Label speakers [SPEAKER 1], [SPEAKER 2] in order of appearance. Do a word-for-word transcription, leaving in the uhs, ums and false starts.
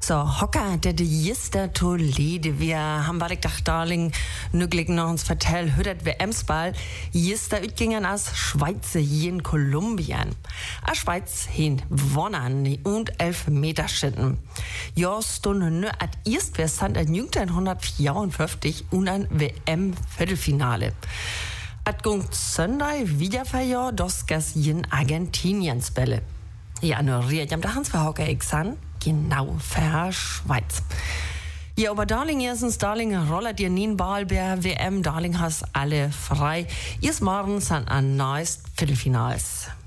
[SPEAKER 1] So, Hocker, der de Jister Toledo, wir haben bald gedacht, Darling, nügelig noch uns vertell, hüdet wir Emsball, Jister utgingen aus Schweizer hier in Kolumbien. A Schweiz hin, wonnen und elf Meter schitten. Ja, stunde nö, at erst wir sind in neunzehnhundertvierundfünfzig und ein W M-Viertelfinale. At gungt Sonntag wieder verjahr, das gas in Argentinien spelle. Ja, nur riet jam da Hans verhauker ich san, genau für Schweiz. Ja, aber Darling, erstens, Darling, rollert ihr nie Ball bei W M, Darling, hast alle frei. Erst morgen sind ein neues Viertelfinals.